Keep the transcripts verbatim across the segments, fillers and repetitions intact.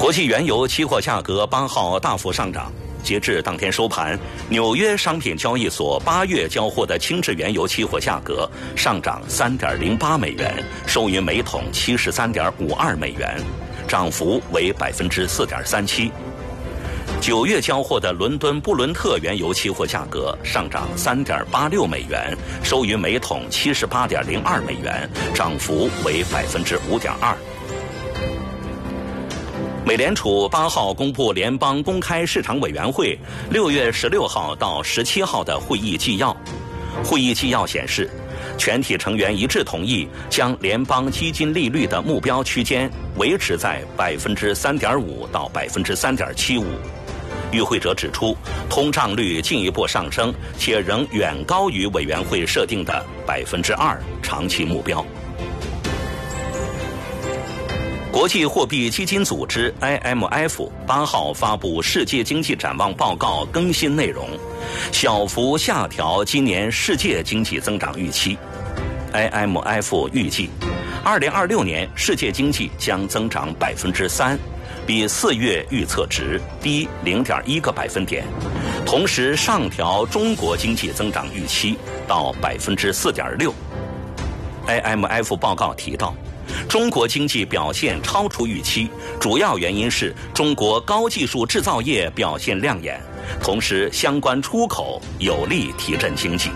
国际原油期货价格八号大幅上涨，截至当天收盘，纽约商品交易所八月交货的轻质原油期货价格上涨 三点零八美元，收于每桶 七十三点五二美元，涨幅为 百分之四点三七。九月交货的伦敦布伦特原油期货价格上涨 三点八六美元，收于每桶 七十八点零二美元，涨幅为 百分之五点二。美联储八号公布联邦公开市场委员会六月十六号到十七号的会议纪要。会议纪要显示，全体成员一致同意将联邦基金利率的目标区间维持在 百分之三点五 到 百分之三点七五。与会者指出，通胀率进一步上升，且仍远高于委员会设定的 百分之二 长期目标。国际货币基金组织 I M F 八号发布世界经济展望报告更新内容，小幅下调今年世界经济增长预期。I M F 预计，二零二六年世界经济将增长 百分之三， 比四月预测值低 零点一个百分点，同时上调中国经济增长预期到 百分之四点六。I M F 报告提到，中国经济表现超出预期，主要原因是中国高技术制造业表现亮眼，同时相关出口有力提振经济。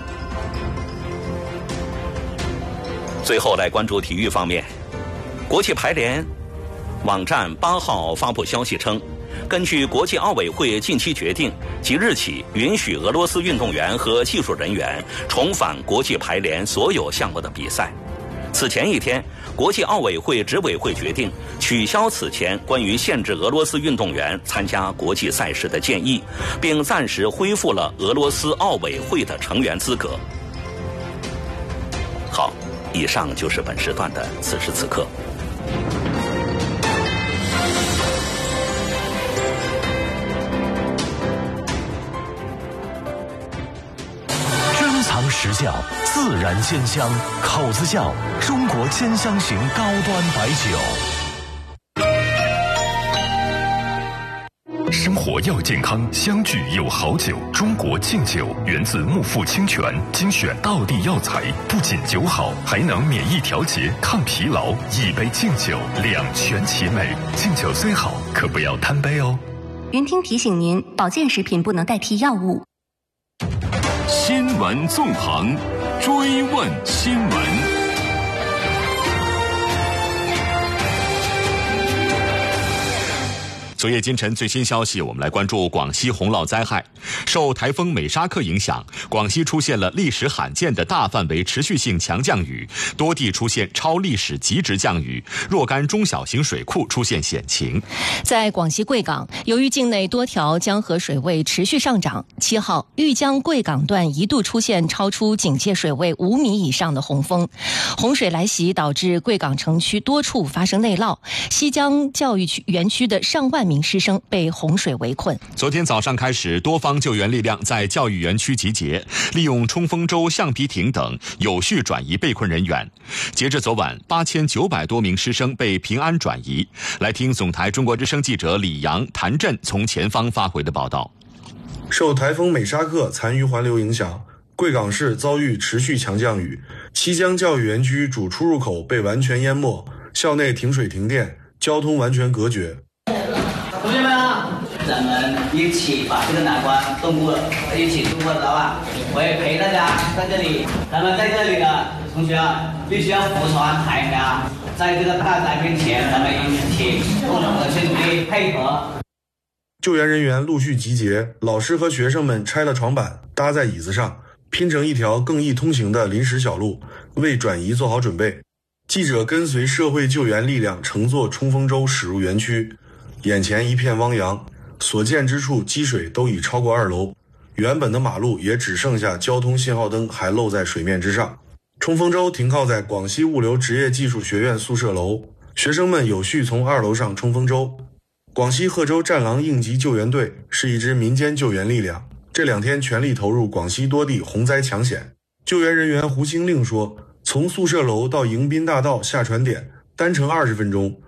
最后来关注体育方面，国际排联网站八号发布消息称，根据国际奥委会近期决定，即日起允许俄罗斯运动员和技术人员重返国际排联所有项目的比赛。此前一天，国际奥委会执委会决定取消此前关于限制俄罗斯运动员参加国际赛事的建议，并暂时恢复了俄罗斯奥委会的成员资格。好，以上就是本时段的此时此刻。 珍藏实窖，自然鲜香，口子窖，中国兼香型高端白酒。 生活要健康，相聚有好酒。中国劲酒源自木富清泉，精选道地药材，不仅酒好，还能免疫调节、抗疲劳。一杯劲酒，两全其美。劲酒虽好，可不要贪杯哦。 云听提醒您，保健食品不能代替药物。 新闻纵横，追问新闻。 昨夜今晨最新消息，我们来关注广西洪涝灾害。受台风美沙克影响，广西出现了历史罕见的大范围持续性强降雨，多地出现超历史极值降雨，若干中小型水库出现险情。 在广西贵港，由于境内多条江河水位持续上涨，七号豫江贵港段一度出现超出警戒水位五米以上的洪峰，洪水来袭导致贵港城区多处发生内涝，西江教育区园区的上万名师生被洪水围困。 昨天早上开始，多方救援力量在教育园区集结，利用冲锋舟、橡皮艇等有序转移被困人员。截至昨晚，八千九百多名师生被平安转移。来听总台中国之声记者李阳、谭震从前方发回的报道。 受台风美沙克残余环流影响，贵港市遭遇持续强降雨，西江教育园区主出入口被完全淹没，校内停水停电，交通完全隔绝。 同学们啊，咱们一起把这个难关度过，一起度过，知道吧？我也陪大家在这里，咱们在这里的同学啊，必须要服从台家，在这个大灾面前，咱们一起共同的去努力配合。 救援人员陆续集结，老师和学生们拆了床板，搭在椅子上，拼成一条更易通行的临时小路，为转移做好准备。记者跟随社会救援力量乘坐冲锋舟驶入园区，眼前一片汪洋，所见之处积水都已超过二楼，原本的马路也只剩下交通信号灯还露在水面之上。冲锋舟停靠在广西物流职业技术学院宿舍楼，学生们有序从二楼上冲锋舟。广西贺州战狼应急救援队是一支民间救援力量，这两天全力投入广西多地洪灾抢险。救援人员胡兴令说，从宿舍楼到迎宾大道下船点单程二十分钟，